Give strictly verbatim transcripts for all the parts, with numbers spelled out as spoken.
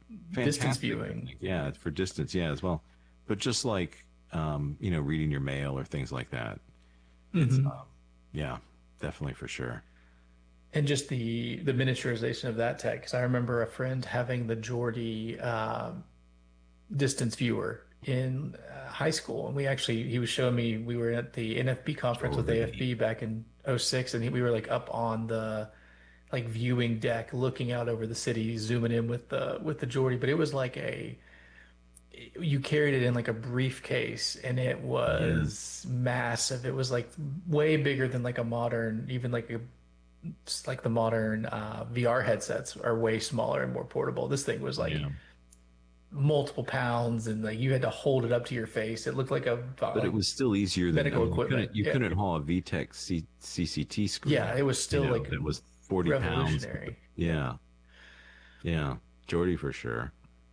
distance fantastic. I viewing. think. Yeah, for distance, yeah, as well. But just like um, you know, reading your mail or things like that. It's Hmm. um, yeah, definitely for sure. And just the the miniaturization of that tech. Because I remember a friend having the Geordie um, distance viewer in uh, high school, and we actually he was showing me we were at the N F B conference with Jordy. A F B back in 'oh six, and he, we were like up on the like viewing deck, looking out over the city, zooming in with the with the Geordie. But it was like a you carried it in like a briefcase, and it Yeah. was massive. It was like way bigger than like a modern, even like a like the modern uh, V R headsets are way smaller and more portable. This thing was like Yeah. multiple pounds, and like you had to hold it up to your face. It looked like a But it like was still easier than, I medical mean, you equipment. couldn't you Yeah, couldn't haul a V TEC C, CCT screen yeah, it around, was you still know, like that was forty pounds. revolutionary. Yeah. Yeah. Jordy for sure.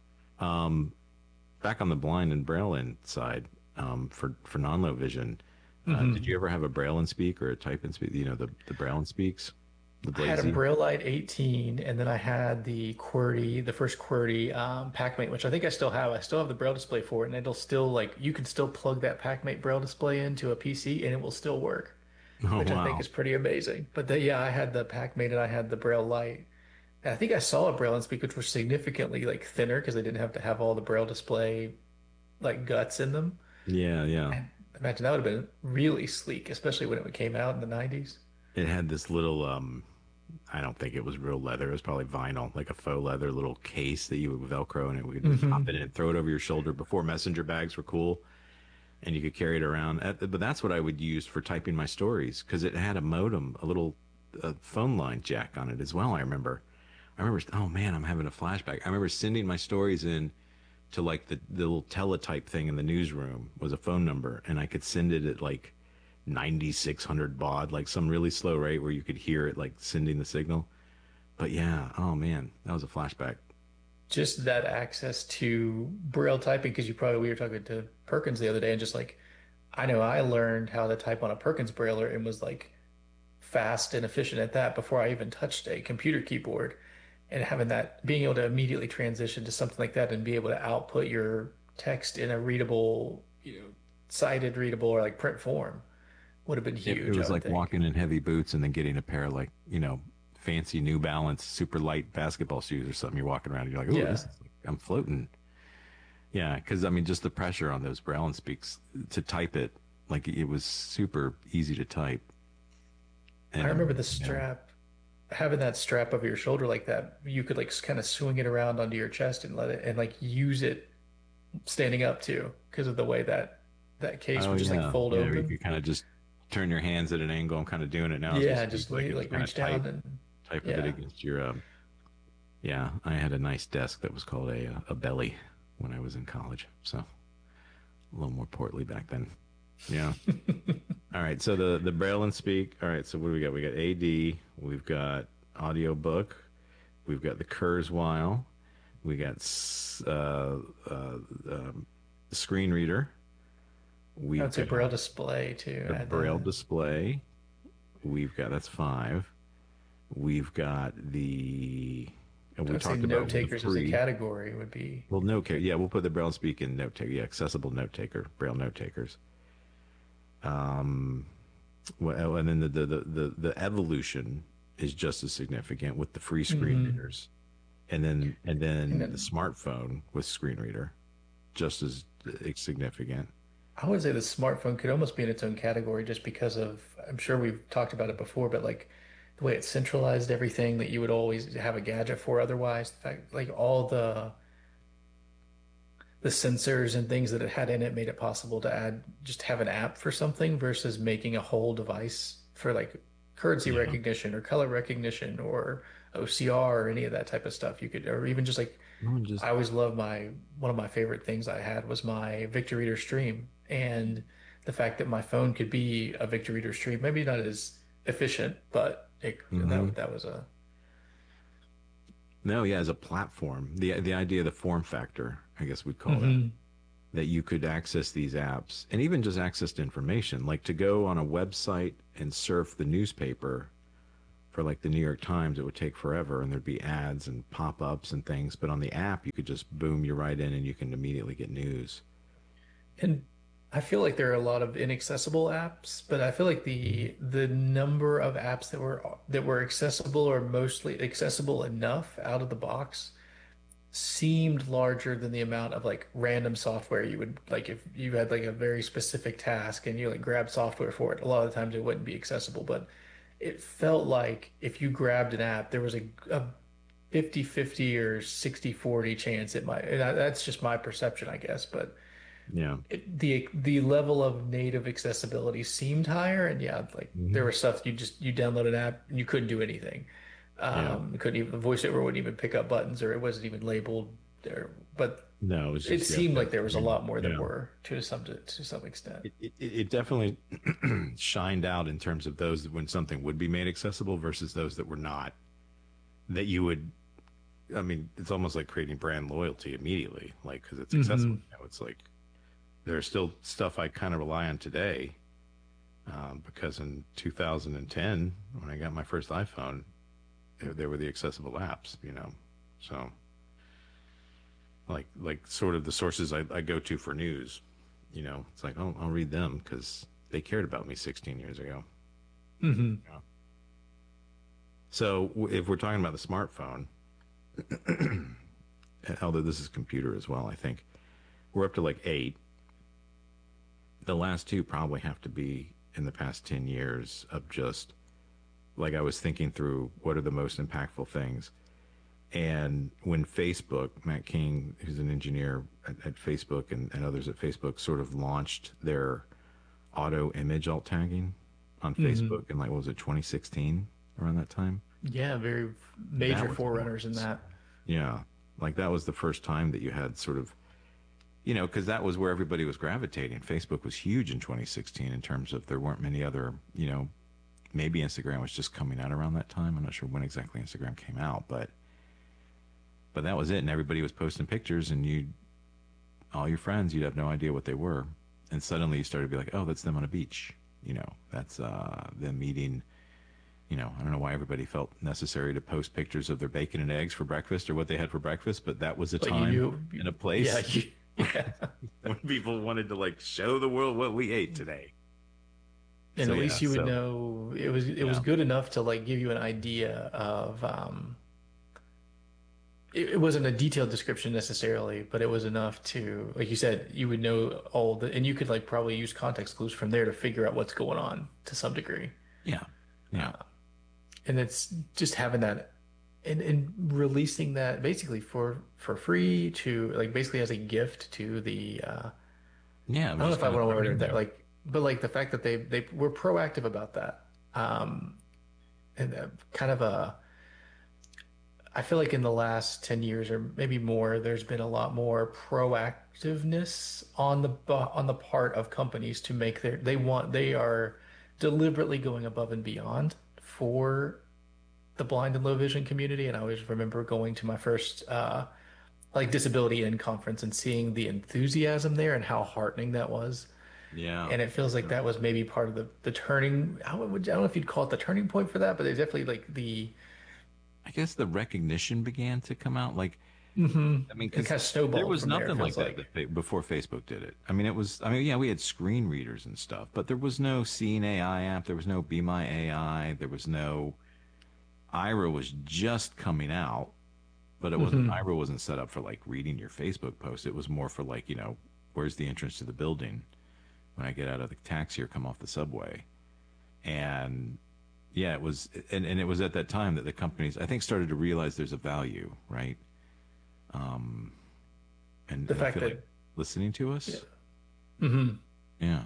Um, back on the blind and braille in side, um, for, for non-low vision, uh, did you Hmm. ever have a braille and speak or a type and speak, you know, the, the braille and speaks, the I had a Blazy? Braille Light eighteen, and then I had the QWERTY, the first QWERTY um, PackMate, which I think I still have. I still have the Braille display for it, and it'll still like you can still plug that PackMate Braille display into a P C, and it will still work, Oh, which I think wow. is pretty amazing. But the, yeah, I had the PackMate and I had the Braille Light. And I think I saw a Braille and Speak, which was significantly like thinner because they didn't have to have all the Braille display like guts in them. Yeah. Yeah. And I imagine that would have been really sleek, especially when it came out in the nineties. It had this little, um, I don't think it was real leather. It was probably vinyl, like a faux leather little case that you would Velcro and it would just pop it Hmm. in and throw it over your shoulder before messenger bags were cool and you could carry it around. Uh, But that's what I would use for typing my stories because it had a modem, a little uh, phone line jack on it as well. I remember. I remember, oh man, I'm having a flashback. I remember sending my stories in to like the, the little teletype thing in the newsroom was a phone number and I could send it at like ninety-six hundred baud, like some really slow rate where you could hear it like sending the signal. But yeah, oh man, that was a flashback. Just that access to Braille typing, because you probably we were talking to Perkins the other day, and just like I know I learned how to type on a Perkins Brailler and was like fast and efficient at that before I even touched a computer keyboard. And having that, being able to immediately transition to something like that and be able to output your text in a readable, you know, cited readable or like print form would have been It, it huge, I was would like think. walking in heavy boots and then getting a pair of like, you know, fancy New Balance super light basketball shoes or something. You're walking around and you're like, oh, this Yeah. is like, I'm floating. Yeah, because I mean, just the pressure on those Braille and speaks to type it, like it was super easy to type. I And remember um, the yeah, strap, having that strap over your shoulder like that. You could like kind of swing it around onto your chest and let it and like use it standing up too, because of the way that that case oh would just like yeah, fold yeah, you open. could kind of just turn your hands at an angle. I'm kind of doing it now as we Yeah, speak, just like lay, and just like kind of reach type down and type with it yeah. against your um, yeah, I had a nice desk that was called a a belly when I was in college, so a little more portly back then. Yeah. All right. So the the Braille and Speak. All right. So what do we got? We got A D. We've got audiobook. We've got the Kurzweil. We got s- uh, uh, um, screen reader. I We've would say Braille got display too. the Add Braille that. display. We've got that's five. We've got the and I we would say talked note about the takers as a free. category would be. Well, note taker. Yeah, we'll put the Braille and Speak in note taker. Yeah, accessible note taker. Braille note takers. Well, and then the, the, the, the, the evolution is just as significant with the free screen Hmm. readers. And then and And then the then smartphone with screen reader, just as significant. I would say the smartphone could almost be in its own category just because of, I'm sure we've talked about it before, but like the way it centralized everything that you would always have a gadget for otherwise. The fact, like all the the sensors and things that it had in it made it possible to add just have an app for something versus making a whole device for like currency Yeah. recognition or color recognition or O C R or any of that type of stuff. You could, or even just like No, just I always love my one of my favorite things I had was my Victor Reader Stream, and the fact that my phone could be a Victor Reader Stream, maybe not as efficient, but it hmm that that was a no, yeah, as a platform, the the idea of the form factor, I guess we'd call that, hmm. that you could access these apps and even just access to information, like to go on a website and surf the newspaper for like the New York Times, it would take forever and there'd be ads and pop-ups and things. But on the app, you could just boom, you're right in and you can immediately get news. And I feel like there are a lot of inaccessible apps, but I feel like the the number of apps that were that were accessible or mostly accessible enough out of the box seemed larger than the amount of like random software you would like if you had like a very specific task and you like grab software for it. A lot of the times it wouldn't be accessible, but it felt like if you grabbed an app, there was a, a fifty fifty or sixty forty chance it might. And I- that's just my perception, I guess, but Yeah. it, the the level of native accessibility seemed higher, and yeah, like there Hmm. was stuff you just you download an app and you couldn't do anything. Yeah. Um, it couldn't even the voiceover wouldn't even pick up buttons, or it wasn't even labeled there. But No, it was it just you have seemed to, like there was a you know, lot more that yeah. were to some to some extent. It, it, it definitely shined out in terms of those when something would be made accessible versus those that were not. That you would, I mean, it's almost like creating brand loyalty immediately, like because it's accessible. Hmm. You know, it's like there's still stuff I kind of rely on today um, because in two thousand ten, when I got my first iPhone, there, there were the accessible apps, you know. So, like, like sort of the sources I, I go to for news, you know, it's like, oh, I'll read them because they cared about me sixteen years ago. Hmm. Yeah. So, w- if we're talking about the smartphone, although this is computer as well, I think we're up to like eight. The last two probably have to be in the past ten years of just like I was thinking through what are the most impactful things. And when Facebook, Matt King, who's an engineer at, at Facebook and, and others at Facebook, sort of launched their auto image alt tagging on Hmm. Facebook in like, what was it, twenty sixteen, around that time? Yeah, very That major was forerunners in enormous. that. Yeah. Like that was the first time that you had sort of, you know, because that was where everybody was gravitating. Facebook was huge in twenty sixteen in terms of there weren't many other, you know, maybe Instagram was just coming out around that time. I'm not sure when exactly Instagram came out, but but that was it. And everybody was posting pictures, and you, all your friends, you'd have no idea what they were. And suddenly you started to be like, oh, that's them on a beach. You know, that's uh, them eating. You know, I don't know why everybody felt necessary to post pictures of their bacon and eggs for breakfast or what they had for breakfast, but that was a But you time knew, and a yeah, place you, yeah. when people wanted to like show the world what we ate today. And So at yeah, least you would so know it was it was yeah, good enough to like give you an idea of um it, it wasn't a detailed description necessarily, but it was enough to, like you said, you would know all the, and you could like probably use context clues from there to figure out what's going on to some degree. yeah, yeah, And it's just having that and, and releasing that basically for for free to like basically as a gift to the uh yeah. It I was don't know just if I kind of want to thrown order in that there. like but like the fact that they they were proactive about that. Um and uh, kind of a I feel like in the last ten years or maybe more, there's been a lot more proactiveness on the on the part of companies to make their they want they are deliberately going above and beyond for the blind and low vision community. And I always remember going to my first uh like disability in conference and seeing the enthusiasm there and how heartening that was. Yeah, And it feels like that was maybe part of the the turning. I would I don't know if you'd call it the turning point for that, but it's definitely like the I guess the recognition began to come out. Like, hmm I mean, it because kind of there snowballed was from there, it nothing like feels that, like. that fa- before Facebook did it. I mean, it was. I mean, yeah, we had screen readers and stuff, but there was no Seeing A I app. There was no Be My A I. There was no Ira was just coming out, but it wasn't. Hmm. Ira wasn't set up for like reading your Facebook post. It was more for like, you know, where's the entrance to the building when I get out of the taxi or come off the subway. And yeah, it was, and, and it was at that time that the companies I think started to realize there's a value, right? Um, and The and I fact feel like that, listening to yeah. us, Hmm. yeah,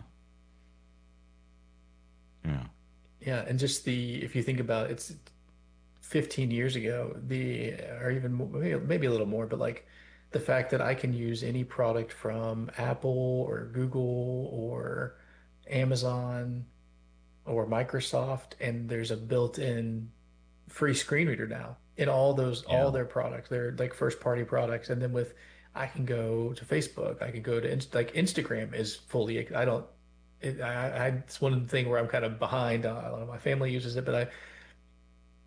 yeah, Yeah, and just the if you think about it's fifteen years ago, the or even mo- maybe maybe a little more, but like the fact that I can use any product from Apple or Google or Amazon or Microsoft, and there's a built-in free screen reader now in all those all yeah, their products. They're like first party products, and then with I can go to Facebook, I can go to Inst like Instagram is fully. I don't. It, I, I it's one of the thing where I'm kind of behind. Uh, a lot of my family uses it, but I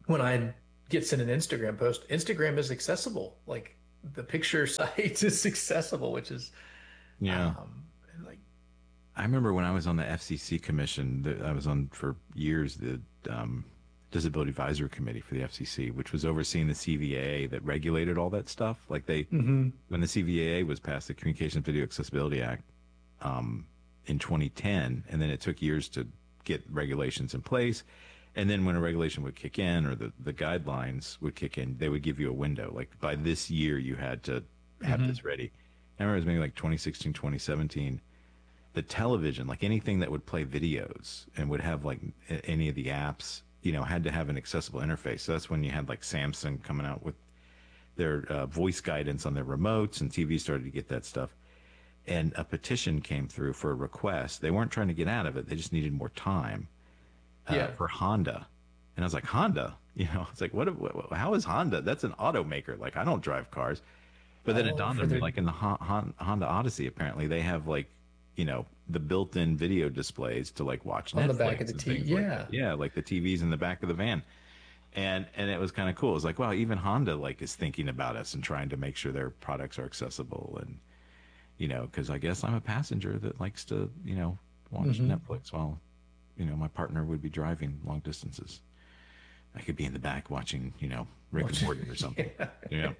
when I get sent an Instagram post, Instagram is accessible. Like the picture site is accessible, which is Yeah. um like I remember when I was on the F C C commission, that I was on for years, the um, Disability Advisory Committee for the F C C, which was overseeing the C V A A that regulated all that stuff. Like they, hmm when the C V A A was passed, the Communications Video Accessibility Act, um, in twenty ten, and then it took years to get regulations in place. And then when a regulation would kick in or the, the guidelines would kick in, they would give you a window. Like by this year, you had to have hmm this ready. I remember it was maybe like twenty sixteen, twenty seventeen. The television, like anything that would play videos and would have like any of the apps, you know, had to have an accessible interface. So that's when you had like Samsung coming out with their uh, voice guidance on their remotes, and T V started to get that stuff. And a petition came through for a request. They weren't trying to get out of it; they just needed more time uh, Yeah. for Honda. And I was like, Honda, you know, it's like, what, what? How is Honda? That's an automaker. Like, I don't drive cars. But then it Oh, dawned for on me, their like in the Hon- Honda Odyssey, apparently they have like, you know, the built-in video displays to like watch on the back of Netflix the and T. things like that. Yeah. Yeah, like the T Vs in the back of the van, and and it was kind of cool. It was like, wow, even Honda like is thinking about us and trying to make sure their products are accessible, and you know, because I guess I'm a passenger that likes to, you know, watch hmm Netflix while, you know, my partner would be driving long distances. I could be in the back watching, you know, Rick and Morty or something. Yeah. Yeah.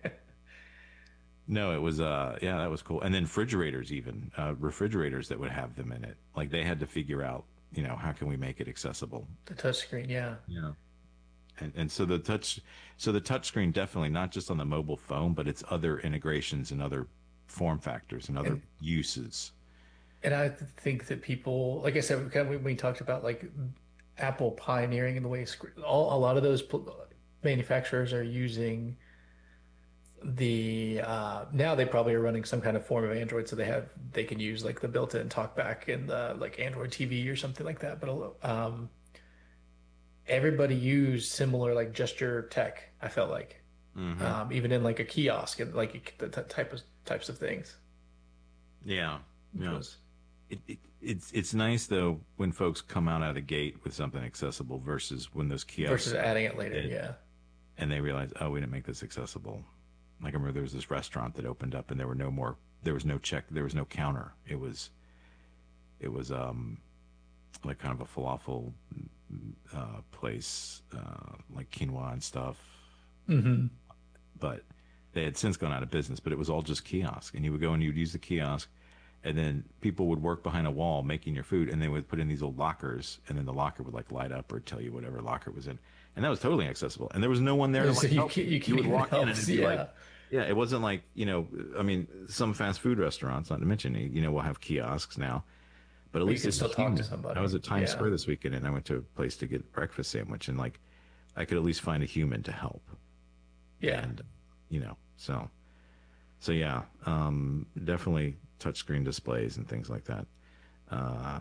No, it was uh yeah, that was cool. And then refrigerators even, uh refrigerators that would have them in it. Like they had to figure out, you know, how can we make it accessible? The touch screen. Yeah. Yeah. And and so the touch so the touch screen definitely not just on the mobile phone, but it's other integrations and other form factors and other And uses. and I think that people, like I said, kind of when we talked about like Apple pioneering in the way screen, all a lot of those pl- manufacturers are using the uh now they probably are running some kind of form of Android, so they have they can use like the built-in talkback in the like Android T V or something like that. But um everybody used similar like gesture tech, I felt like. Hmm. Um even in like a kiosk and like the t- type of types of things, Yeah. which Yeah. was It, it, it's it's nice though when folks come out of the gate with something accessible versus when those versus kiosks adding it later. did Yeah. and they realized, oh, we didn't make this accessible. Like I remember there was this restaurant that opened up and there were no more there was no check there was no counter. It was it was um like kind of a falafel uh place, uh like quinoa and stuff. hmm But they had since gone out of business, but it was all just kiosk. And you would go and you'd use the kiosk and then people would work behind a wall making your food and they would put in these old lockers and then the locker would like light up or tell you whatever locker was in. And that was totally accessible. And there was no one there to So like you help can't you. you You can't would even walk in help. and it'd be like, Yeah. yeah, it wasn't like, you know, I mean, some fast food restaurants, not to mention, you know, will have kiosks now, but at But you least can it's a still talk to human. I somebody. was at Times Yeah. Square this weekend and I went to a place to get a breakfast sandwich and like I could at least find a human to help. Yeah. And, you know, so, so yeah, um, definitely touchscreen displays and things like that. Uh,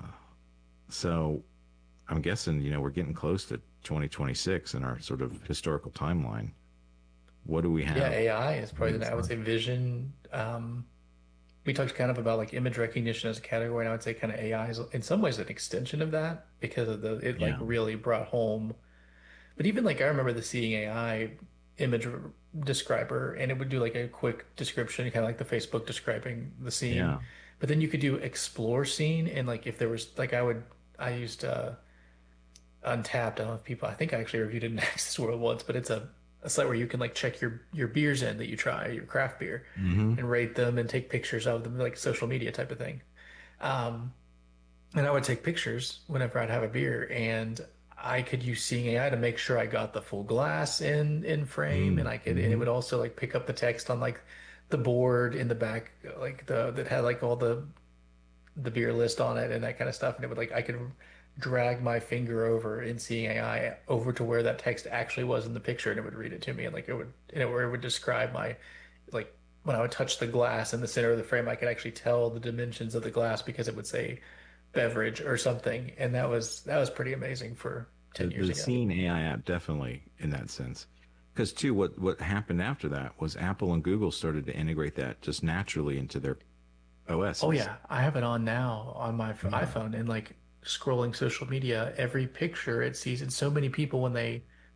so I'm guessing, you know, we're getting close to twenty twenty-six in our sort of historical timeline. What do we Yeah, have A I is on probably the, this I would line? say vision. Um, we talked kind of about like image recognition as a category, and I would say kind of A I is in some ways an extension of that because of the it like Yeah. really brought home. But even like I remember the seeing A I image describer, and it would do like a quick description, kind of like the Facebook describing the scene. Yeah. But then you could do explore scene, and like if there was like I would I used uh Untapped. I don't know if people, I think I actually reviewed it in Access World once, but it's a, a site where you can like check your your beers in that you try, your craft beer, Hmm. and rate them and take pictures of them, like social media type of thing. Um, and I would take pictures whenever I'd have a beer, and I could use Seeing A I to make sure I got the full glass in in frame, and I could, and it Mm-hmm. would also like pick up the text on like the board in the back, like the that had like all the the beer list on it and that kind of stuff. And it would like I could drag my finger over in Seeing A I over to where that text actually was in the picture, and it would read it to me, and like it would, and it, where it would describe my like when I would touch the glass in the center of the frame, I could actually tell the dimensions of the glass because it would say beverage or something, and that was that was pretty amazing for The, ten years the ago. Scene A I app definitely in that sense. Because too, what what happened after that was Apple and Google started to integrate that just naturally into their Oh O Ss. yeah, I have it on now on my f- Yeah. iPhone, and like scrolling social media, every picture it sees, and so many people when they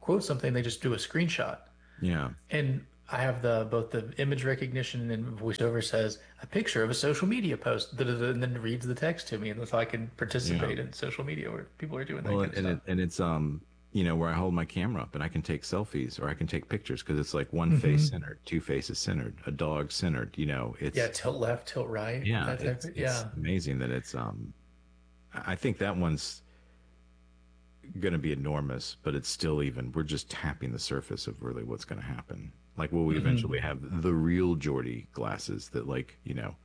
quote something, they just do a screenshot. Yeah. And I have the both the image recognition and voiceover says a picture of a social media post, da, da, da, and then reads the text to me, and so I can Yeah. participate in social media where people are doing that Well, kind of and stuff. it, and it's um you know where I hold my camera up and I can take selfies or I can take pictures because it's like one face Hmm. centered, two faces centered, a dog centered. You know, Yeah, it's tilt left, tilt right, yeah, that type it's of, it's yeah. amazing that it's um I I think that one's going to be enormous, but it's still even we're just tapping the surface of really what's going to happen. Like, will we Hmm. eventually have the real Geordie glasses that like you know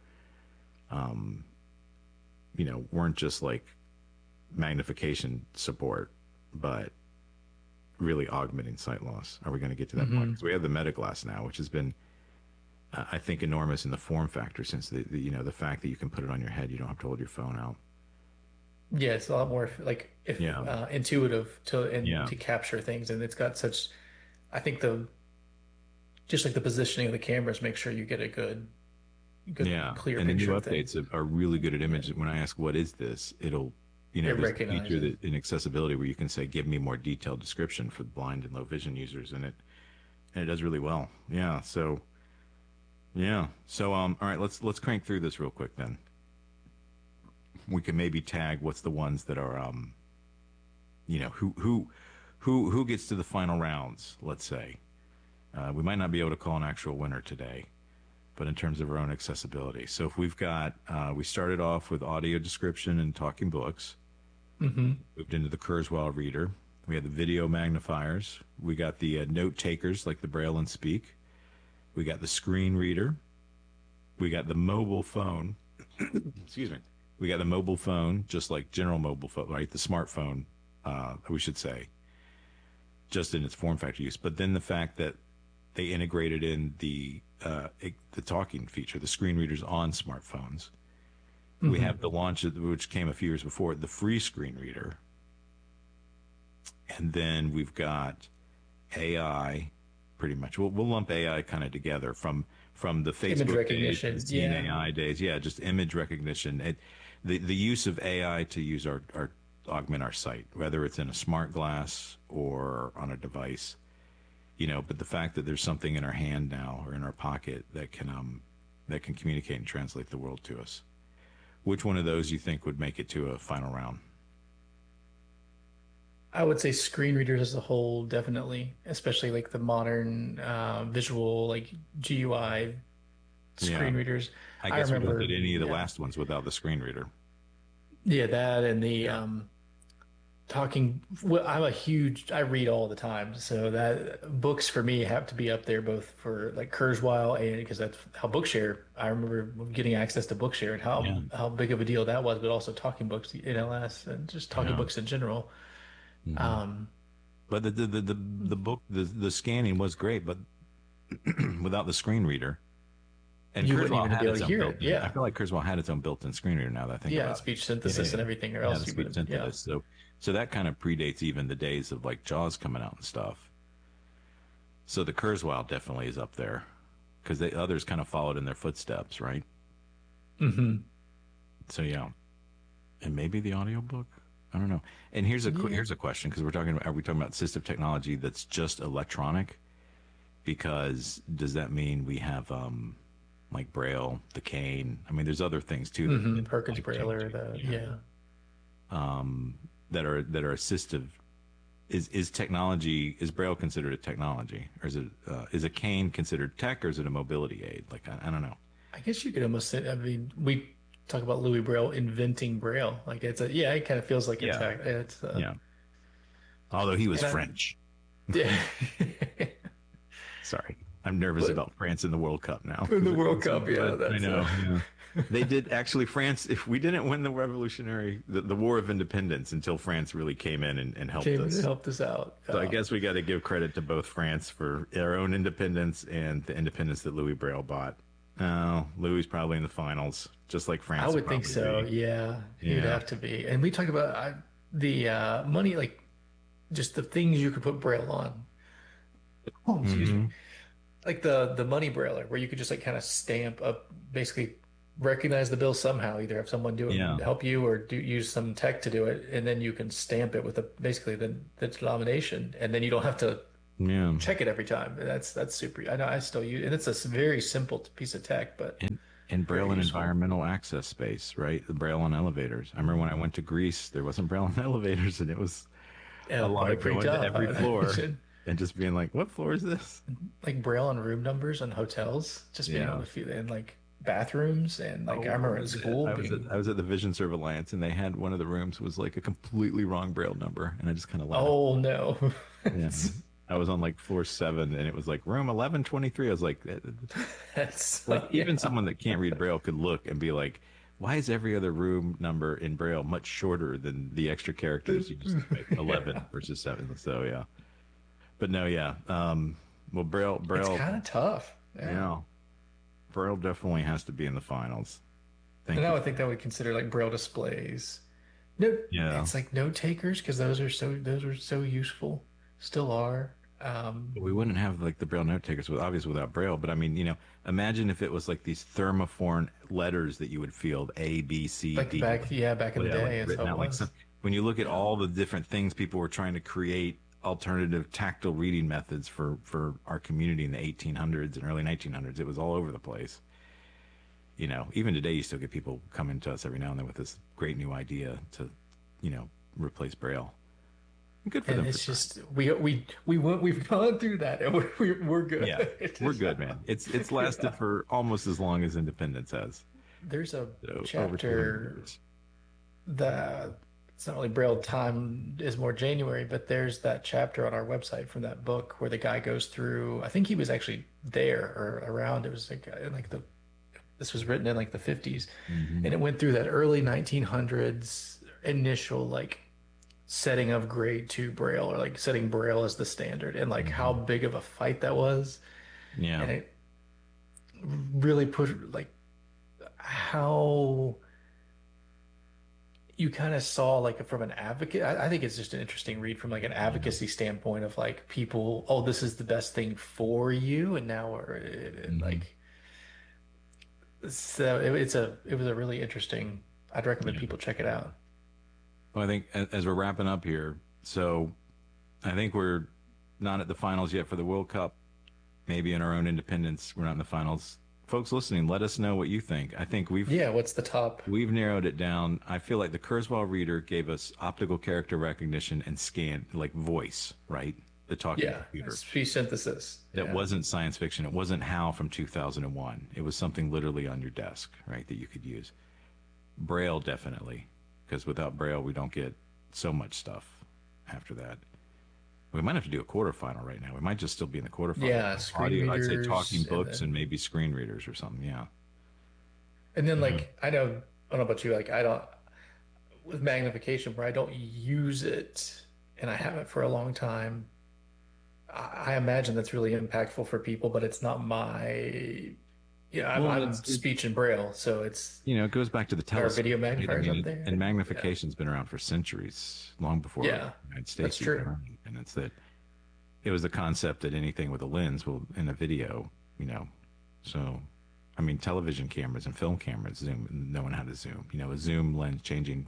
um you know weren't just like magnification support, but really augmenting sight loss? Are we going to get to that point? Hmm. Because we have the Meta Glass now, which has been, uh, I think, enormous in the form factor since the, the you know the fact that you can put it on your head, you don't have to hold your phone out. Yeah, it's a lot more like if Yeah, uh, intuitive to and yeah, to capture things, and it's got such. I think the just like the positioning of the cameras make sure you get a good, good yeah. clear And the new picture of things. updates are, are really good at Yeah, image. When I ask what is this, it'll you know it there's a feature recognizes. that in accessibility where you can say give me more detailed description for blind and low vision users, and it and it does really well. Yeah, so yeah, so um, all right, let's let's crank through this real quick then. We can maybe tag what's the ones that are um you know who who who who gets to the final rounds. Let's say uh, we might not be able to call an actual winner today, but in terms of our own accessibility. So if we've got uh, we started off with audio description and talking books, Hmm. moved into the Kurzweil reader. We had the video magnifiers. We got the uh, note takers like the Braille and Speak. We got the screen reader. We got the mobile phone. Excuse me. We got the mobile phone, just like general mobile phone, right? The smartphone, uh, we should say, just in its form factor use. But then the fact that they integrated in the uh, the talking feature, the screen readers on smartphones. We Hmm. have the launch of which came a few years before, the free screen reader, and then we've got A I. Pretty much, we'll we'll lump A I kind of together from from the Image Facebook days, the recognition. Seeing Yeah. A I days. Yeah, just image recognition. It, the the use of A I to use our, our augment our sight, whether it's in a smart glass or on a device, you know. But the fact that there's something in our hand now or in our pocket that can um that can communicate and translate the world to us. Which one of those you think would make it to a final round? I would say screen readers as a whole, definitely, especially like the modern uh, visual, like G U I Yeah, screen readers. I I guess we looked at remember, any of the yeah, last ones without the screen reader. yeah, that and the Yeah, um, talking. Well, I'm a huge, I read all the time, so that books for me have to be up there, both for like Kurzweil and because that's how Bookshare. I remember getting access to Bookshare and how yeah, how big of a deal that was, but also Talking Books, N L S, and just Talking yeah. Books in general. Hmm. Um, But the the, the the the book the the scanning was great, but without the screen reader. And you wouldn't Kurzweil even be had able its to own hear it. built-in. I Yeah. feel like Kurzweil had its own built-in screen reader now that I think Yeah, about it. speech Yeah, synthesis yeah, and everything, or yeah. else The you speech wouldn't. Yeah. synthesis. So so that kind of predates even the days of like Jaws coming out and stuff. So the Kurzweil definitely is up there because the others kind of followed in their footsteps, right? Hmm. So yeah, and maybe the audiobook. I don't know. And here's a Yeah. here's a question because we're talking about, are we talking about assistive technology that's just electronic? Because does that mean we have um like Braille, the cane? I mean, there's other things too that have Hmm. been Perkins life Braille, changing, the you know, yeah. um, that are that are assistive. Is is technology is Braille considered a technology, or is it uh, is a cane considered tech, or is it a mobility aid? Like I, I don't know. I guess you could almost say, I mean, we talk about Louis Braille inventing Braille. Like it's a, yeah, it kind of feels like a Yeah, tech. It's uh yeah. Although he was and I, French. yeah. Sorry, I'm nervous But about France in the World Cup now in because the they're doing World so Cup, yeah, good. I that's uh know. Yeah. They did actually. France. If we didn't win the revolutionary, the, the War of Independence, until France really came in and, and helped came in and us. helped us out. So I Uh, guess we got to give credit to both France for their own independence and the independence that Louis Braille bought. Oh, Louis probably in the finals, just like I France will would think probably so. be. Yeah, he would Yeah. have to be. And we talk about I, the uh, money, like just the things you could put Braille on. Oh, excuse me. Hmm. Like the the money brailer where you could just like kind of stamp up basically recognize the bill somehow, either have someone do Yeah. it, help you, or do use some tech to do it, and then you can stamp it with a, basically the, the denomination, and then you don't have to Yeah. check it every time. That's that's super. I know I still use, and it's a s- very simple piece of tech, but And and Braille very and useful. environmental access space, right? The Braille on elevators. I remember when I went to Greece, there wasn't Braille on elevators, and it was a Yeah, lot probably of pretty going to tough, I every would floor imagine. and just being like, "What floor is this?" Like Braille on room numbers on hotels, just being able Yeah. to feel in like bathrooms, and like Oh, I what remember at was it? school I was at being, I was at the Vision Serve Alliance, and they had one of the rooms was like a completely wrong Braille number, and I just kind of laughed. oh no. Yeah. I was on like floor seven, and it was like room eleven twenty-three. I was like, eh, That's like even yeah. someone that can't read Braille could look and be like, why is every other room number in Braille much shorter than the extra characters used to make eleven Yeah. versus seven? So yeah, but no, yeah. Um, well, Braille, It's Braille, kind of tough. Yeah. yeah, Braille definitely has to be in the finals. And Thank I you would for think that. that would consider like Braille displays. No, Yeah, it's like note takers because those are so those are so useful. Still are. Um, but we wouldn't have like the Braille note takers with obviously without Braille. But I mean, you know, imagine if it was like these thermoform letters that you would field A, B, C, like D. back, yeah, back in Well, the yeah, like day, that's how written it out like some. was. When you look at Yeah. all the different things people were trying to create alternative tactile reading methods for for our community in the eighteen hundreds and early nineteen hundreds, it was all over the place. You know, even today, you still get people coming to us every now and then with this great new idea to, you know, replace Braille. Good for And them for it's trying. just we we we went we've gone through that and we're we're, we're good. Yeah, It we're is- good, man. It's it's lasted yeah. for almost as long as independence has. There's a So over two hundred chapter years. that it's not really Braille time is more January, but there's that chapter on our website from that book where the guy goes through. I think he was actually there or around. It was like in like the this was written in like the fifties, Hmm. and it went through that early nineteen hundreds initial like setting of grade two Braille or like setting Braille as the standard and like how Hmm. big of a fight that was. Yeah. And it really pushed like how you kind of saw like from an advocate. I, I think it's just an interesting read from like an Yeah. advocacy standpoint of like people, oh, this is the best thing for you. And now we're it, it, Hmm. like, so it, it's a, it was a really interesting, I'd recommend Yeah. people check it out. Well, I think a- as we're wrapping up here, so I think we're not at the finals yet for the World Cup. Maybe in our own independence, we're not in the finals. Folks listening, let us know what you think. I think we've Yeah. What's the top? we've narrowed it down. I feel like the Kurzweil reader gave us optical character recognition and scan, like voice, right? The talking Yeah. computer. Speech synthesis. That Yeah. wasn't science fiction. It wasn't HAL from two thousand one. It was something literally on your desk, right, that you could use. Braille, definitely, because without Braille, we don't get so much stuff after that. We might have to do a quarterfinal right now. We might just still be in the quarterfinal. Yeah. Screen Audio, I'd say talking readers. And books and then, maybe screen readers or something. Yeah. and then Yeah. like, I know, I don't know about you, like, I don't, with magnification where I don't use it and I haven't for a long time. I I imagine that's really impactful for people, but it's not my, you know, I'm, Well, I'm it's it, speech and braille, so it's you know, it goes back to the our telescope, video right? I magnifiers mean, up it, there. and Yeah, magnification's been around for centuries, long before yeah, the United that's States true. even. And it's that it was the concept that anything with a lens will in a video, you know. So, I mean, television cameras and film cameras zoom, knowing how to zoom, you know, a zoom lens changing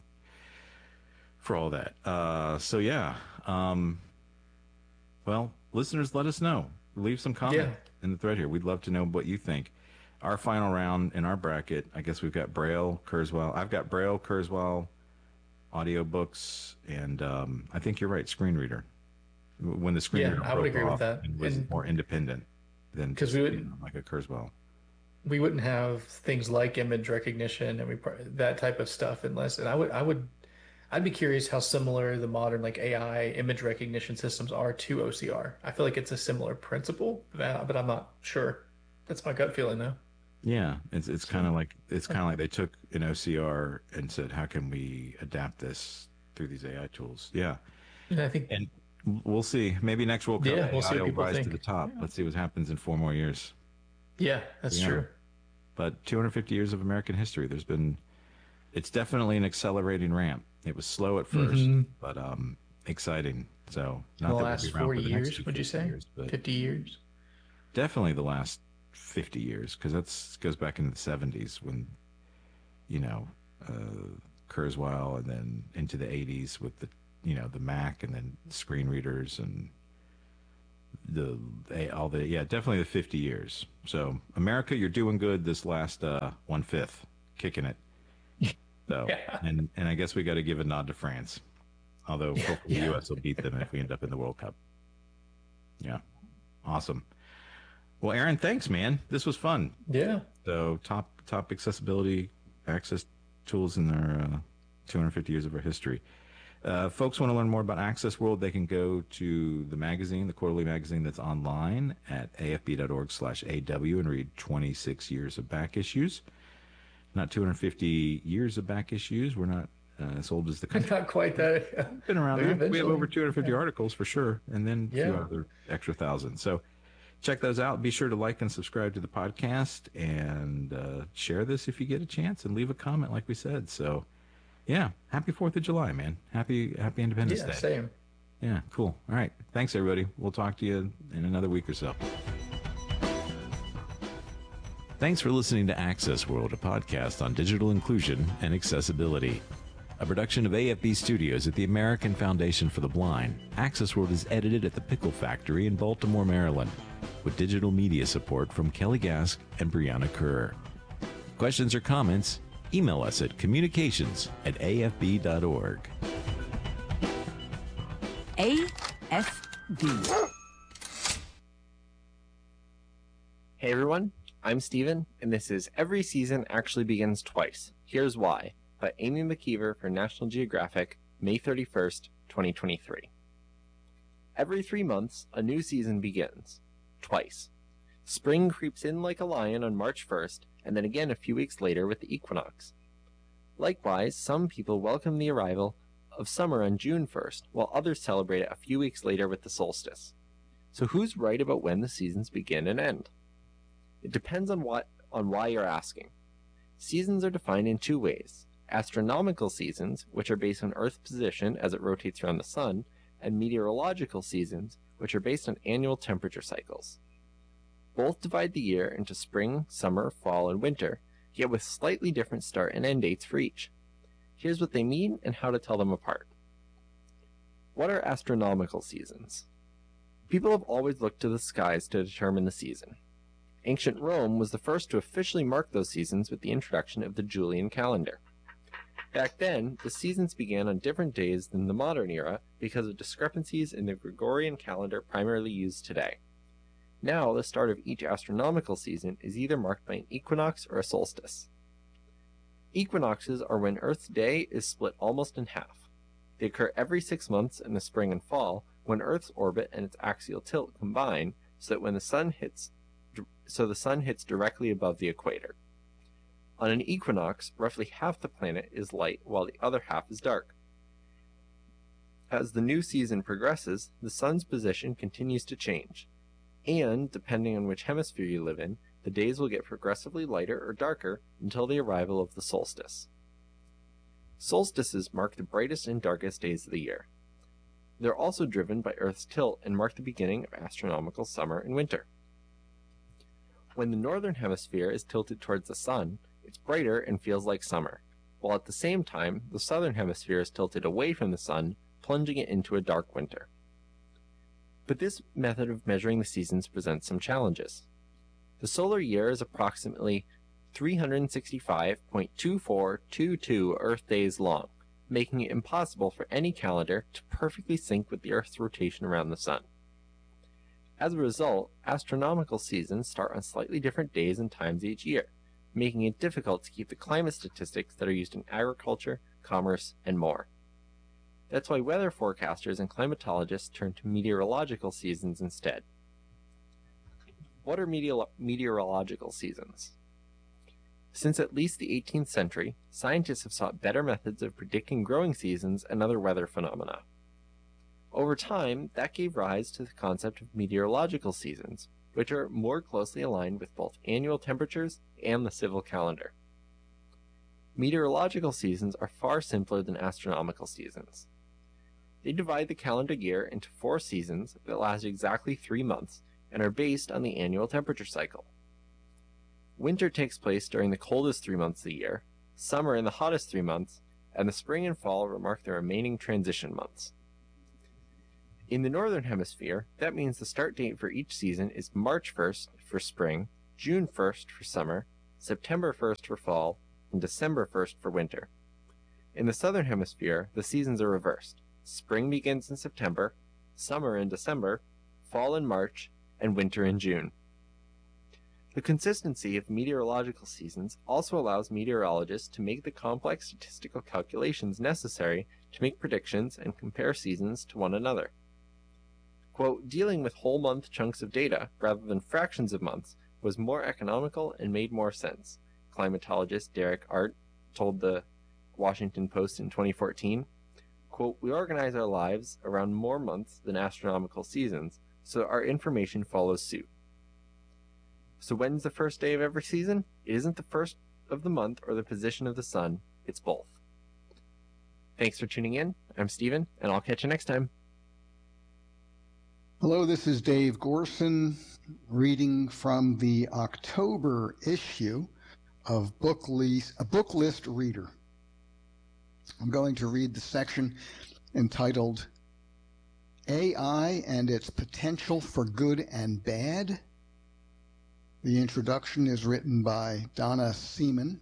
for all that. Uh, so yeah. Um, well, listeners, let us know. Leave some comment Yeah, in the thread here. We'd love to know what you think. Our final round in our bracket, I guess we've got Braille, Kurzweil. I've got Braille, Kurzweil, audiobooks, and um, I think you're right, screen reader. When the screen yeah, reader I would broke agree with off that. and was And more independent than because just, we you would know, like a Kurzweil. we wouldn't have things like image recognition and we pro- that type of stuff unless, and I would I would I'd be curious how similar the modern like A I image recognition systems are to O C R. I feel like it's a similar principle, but but I'm not sure. That's my gut feeling though. Yeah, it's it's kind So, of like it's kind of like they took an O C R and said, how can we adapt this through these A I tools? Yeah, and I think, and we'll see. Maybe next World Cup yeah, we'll see A I what will people rise to the think. top. Yeah, Let's see what happens in four more years. yeah, that's Yeah, true. but two hundred fifty years of American history. There's been it's definitely an accelerating ramp. It was slow at first, Hmm. but um, exciting. So In the not that we'll be last around for forty the next years, would you fifty say? years, but fifty years? definitely the last fifty years because that's goes back into the seventies when you know, uh, Kurzweil, and then into the eighties with the, you know, the Mac, and then screen readers and the all the yeah, definitely the fifty years. So America, you're doing good this last uh, one fifth, kicking it. So Yeah. and and I guess we got to give a nod to France, although hopefully Yeah. the U S will beat them if we end up in the World Cup. Yeah, awesome. Well, Aaron, thanks, man. This was fun. Yeah. So top top accessibility access tools in their uh, two hundred fifty years of our history. Uh, folks want to learn more about Access World, they can go to the magazine, the quarterly magazine that's online at afb.org slash AW and read twenty-six years of back issues. Not two hundred fifty years of back issues. We're not uh, as old as the country. Not quite that. We've been around there. We have over two hundred fifty Yeah. articles for sure, and then a few Yeah. other extra thousand. So check those out. Be sure to like and subscribe to the podcast, and uh, share this if you get a chance, and leave a comment like we said. So, yeah, happy fourth of July, man. Happy Happy Independence Yeah, Day. same. Yeah, cool. All right. Thanks, everybody. We'll talk to you in another week or so. Thanks for listening to Access World, a podcast on digital inclusion and accessibility. A production of A F B Studios at the American Foundation for the Blind, Access World is edited at the Pickle Factory in Baltimore, Maryland, with digital media support from Kelly Gask and Brianna Kerr. Questions or comments? Email us at communications at a f b dot org. A F B. Hey everyone, I'm Steven, and this is Every Season Actually Begins Twice. Here's Why, by Amy McKeever for National Geographic, May thirty-first, twenty twenty-three. Every three months, a new season begins. Twice. Spring creeps in like a lion on March first, and then again a few weeks later with the equinox. Likewise, some people welcome the arrival of summer on June first, while others celebrate it a few weeks later with the solstice. So who's right about when the seasons begin and end? It depends on what on why you're asking. Seasons are defined in two ways: astronomical seasons, which are based on Earth's position as it rotates around the sun, and meteorological seasons, which are based on annual temperature cycles. Both divide the year into spring, summer, fall, and winter, yet with slightly different start and end dates for each. Here's what they mean and how to tell them apart. What are astronomical seasons? People have always looked to the skies to determine the season. Ancient Rome was the first to officially mark those seasons with the introduction of the Julian calendar. Back then, the seasons began on different days than the modern era because of discrepancies in the Gregorian calendar primarily used today. Now, the start of each astronomical season is either marked by an equinox or a solstice. Equinoxes are when Earth's day is split almost in half. They occur every six months in the spring and fall, when Earth's orbit and its axial tilt combine so that when the sun hits so the sun hits directly above the equator. On an equinox, roughly half the planet is light while the other half is dark. As the new season progresses, the sun's position continues to change, and, depending on which hemisphere you live in, the days will get progressively lighter or darker until the arrival of the solstice. Solstices mark the brightest and darkest days of the year. They're also driven by Earth's tilt and mark the beginning of astronomical summer and winter. When the northern hemisphere is tilted towards the sun, it's brighter and feels like summer, while at the same time, the southern hemisphere is tilted away from the sun, plunging it into a dark winter. But this method of measuring the seasons presents some challenges. The solar year is approximately three hundred sixty-five point two four two two Earth days long, making it impossible for any calendar to perfectly sync with the Earth's rotation around the sun. As a result, astronomical seasons start on slightly different days and times each year, making it difficult to keep the climate statistics that are used in agriculture, commerce, and more. That's why weather forecasters and climatologists turn to meteorological seasons instead. What are meteor- meteorological seasons? Since at least the eighteenth century, scientists have sought better methods of predicting growing seasons and other weather phenomena. Over time, that gave rise to the concept of meteorological seasons, which are more closely aligned with both annual temperatures and the civil calendar. Meteorological seasons are far simpler than astronomical seasons. They divide the calendar year into four seasons that last exactly three months and are based on the annual temperature cycle. Winter takes place during the coldest three months of the year, summer in the hottest three months, and the spring and fall mark the remaining transition months. In the Northern Hemisphere, that means the start date for each season is March first for spring, June first for summer, September first for fall, and December first for winter. In the Southern Hemisphere, the seasons are reversed. Spring begins in September, summer in December, fall in March, and winter in June. The consistency of meteorological seasons also allows meteorologists to make the complex statistical calculations necessary to make predictions and compare seasons to one another. Quote, dealing with whole month chunks of data rather than fractions of months was more economical and made more sense, climatologist Derek Art told the Washington Post in twenty fourteen. Quote, we organize our lives around more months than astronomical seasons, so our information follows suit. So when's the first day of every season? It isn't the first of the month or the position of the sun, it's both. Thanks for tuning in. I'm Steven, and I'll catch you next time. Hello, this is Dave Gorson reading from the October issue of Book List, a Book List Reader. I'm going to read the section entitled A I and Its Potential for Good and Bad. The introduction is written by Donna Seaman.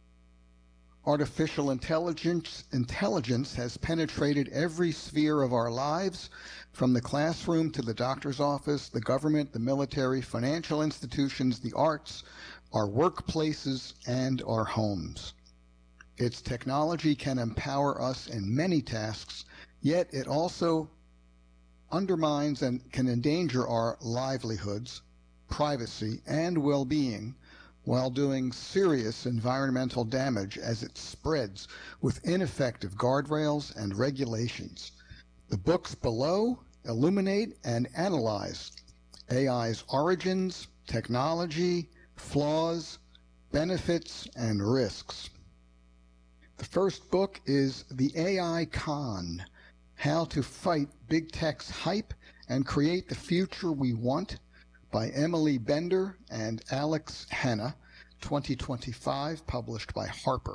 Artificial intelligence, intelligence has penetrated every sphere of our lives, from the classroom to the doctor's office, the government, the military, financial institutions, the arts, our workplaces, and our homes. Its technology can empower us in many tasks, yet it also undermines and can endanger our livelihoods, privacy, and well-being, while doing serious environmental damage as it spreads with ineffective guardrails and regulations. The books below illuminate and analyze A I's origins, technology, flaws, benefits, and risks. The first book is The A I Con: How to Fight Big Tech's Hype and Create the Future We Want, by Emily Bender and Alex Hanna, twenty twenty-five, published by Harper.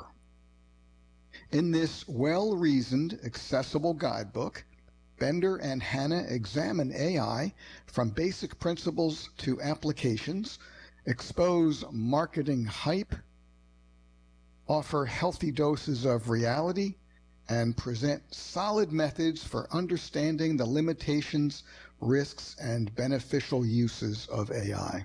In this well-reasoned, accessible guidebook, Bender and Hanna examine A I from basic principles to applications, expose marketing hype, offer healthy doses of reality, and present solid methods for understanding the limitations, risks, and beneficial uses of A I.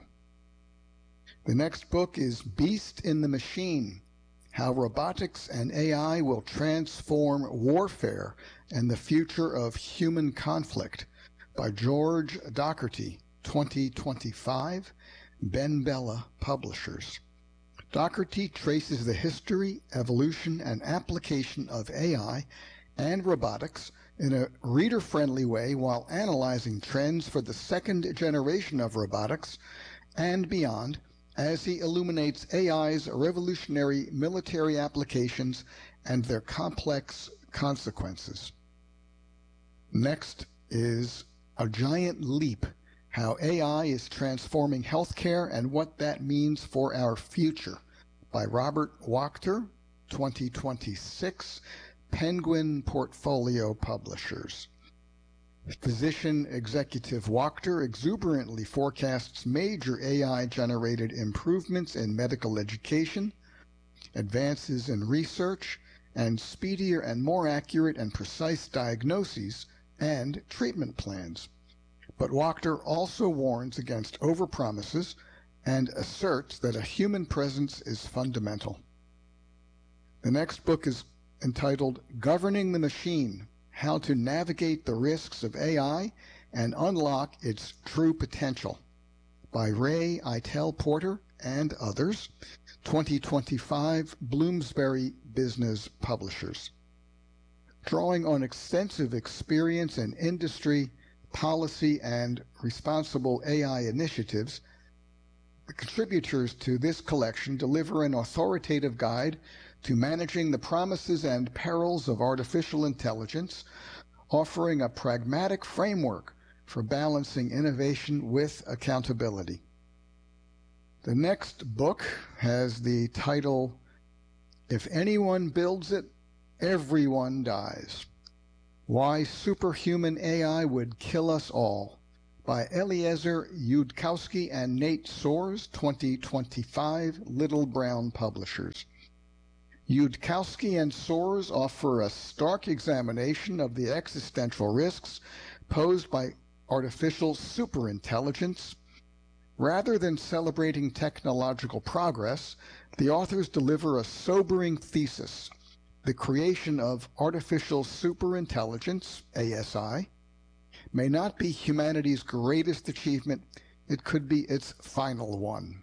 The next book is Beast in the Machine: How Robotics and A I Will Transform Warfare and the Future of Human Conflict, by George Docherty, twenty twenty-five, Ben Bella Publishers. Docherty traces the history, evolution, and application of A I and robotics in a reader-friendly way while analyzing trends for the second generation of robotics and beyond, as he illuminates A I's revolutionary military applications and their complex consequences. Next is A Giant Leap: How A I is Transforming Healthcare and What That Means for Our Future, by Robert Wachter, twenty twenty-six, Penguin Portfolio Publishers. Physician Executive Wachter exuberantly forecasts major A I-generated improvements in medical education, advances in research, and speedier and more accurate and precise diagnoses and treatment plans. But Wachter also warns against overpromises and asserts that a human presence is fundamental. The next book is entitled Governing the Machine: How to Navigate the Risks of A I and Unlock Its True Potential, by Ray Eitel Porter and others, twenty twenty-five, Bloomsbury Business Publishers. Drawing on extensive experience in industry, policy, and responsible A I initiatives, the contributors to this collection deliver an authoritative guide to managing the promises and perils of artificial intelligence, offering a pragmatic framework for balancing innovation with accountability. The next book has the title If anyone builds it, everyone dies. Why Superhuman A I Would Kill Us All, by Eliezer Yudkowsky and Nate Soares, twenty twenty-five, Little Brown Publishers. Yudkowsky and Soares offer a stark examination of the existential risks posed by artificial superintelligence. Rather than celebrating technological progress, the authors deliver a sobering thesis: the creation of artificial superintelligence, A S I, may not be humanity's greatest achievement, it could be its final one.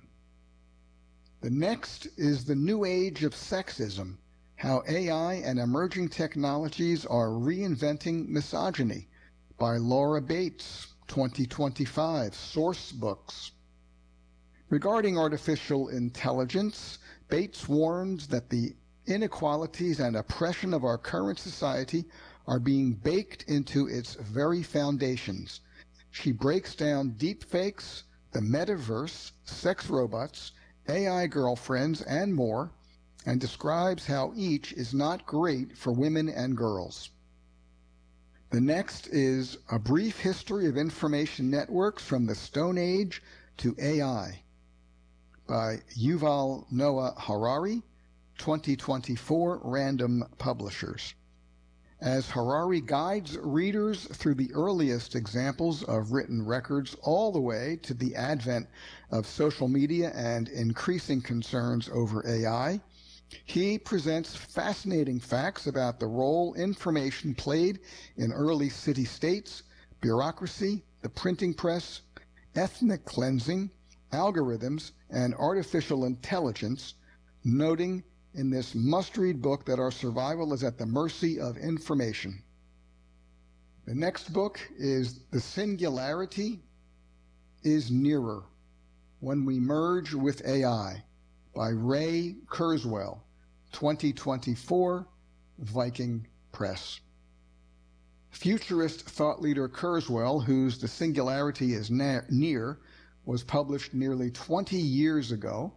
The next is The New Age of Sexism: How A I and Emerging Technologies Are Reinventing Misogyny, by Laura Bates, twenty twenty-five, Source Books. Regarding artificial intelligence, Bates warns that the inequalities and oppression of our current society are being baked into its very foundations. She breaks down deepfakes, the metaverse, sex robots, A I girlfriends, and more, and describes how each is not great for women and girls. The next is A Brief History of Information Networks from the Stone Age to A I, by Yuval Noah Harari, twenty twenty-four, Random Publishers. As Harari guides readers through the earliest examples of written records all the way to the advent of social media and increasing concerns over A I, he presents fascinating facts about the role information played in early city-states, bureaucracy, the printing press, ethnic cleansing, algorithms, and artificial intelligence, noting in this must-read book that our survival is at the mercy of information. The next book is The Singularity is Nearer: When We Merge with A I, by Ray Kurzweil, twenty twenty-four, Viking Press. Futurist thought leader Kurzweil, whose The Singularity is Near was published nearly twenty years ago,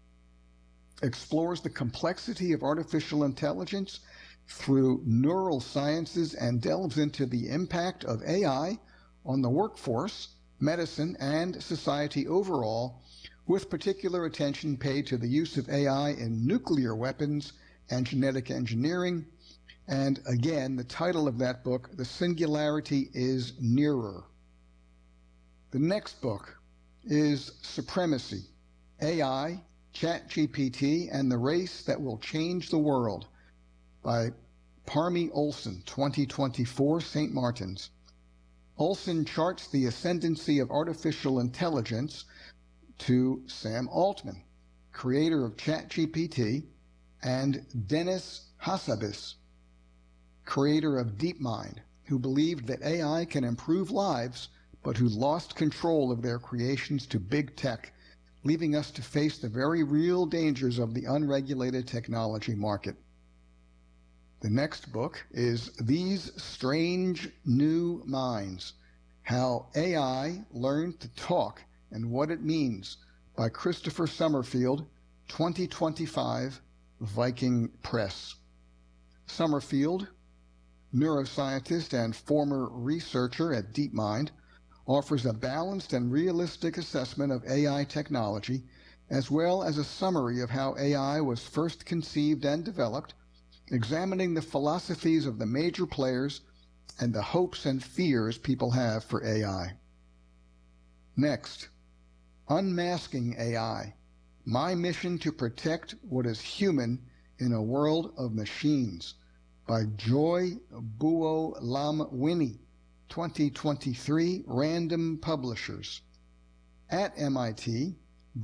explores the complexity of artificial intelligence through neural sciences and delves into the impact of A I on the workforce, medicine, and society overall, with particular attention paid to the use of A I in nuclear weapons and genetic engineering. And again, the title of that book, The Singularity is Nearer. The next book is Supremacy: A I, ChatGPT, and the Race That Will Change the World, by Parmi Olson, twenty twenty-four, Saint Martin's. Olson charts the ascendancy of artificial intelligence to Sam Altman, creator of ChatGPT, and Dennis Hassabis, creator of DeepMind, who believed that A I can improve lives, but who lost control of their creations to big tech, leaving us to face the very real dangers of the unregulated technology market. The next book is These Strange New Minds: How A I Learned to Talk and What It Means, by Christopher Summerfield, twenty twenty-five, Viking Press. Summerfield, neuroscientist and former researcher at DeepMind, offers a balanced and realistic assessment of A I technology, as well as a summary of how A I was first conceived and developed, examining the philosophies of the major players and the hopes and fears people have for A I. Next, Unmasking A I: My Mission to Protect What is Human in a World of Machines, by Joy Buolamwini, twenty twenty-three, Random Publishers. At M I T,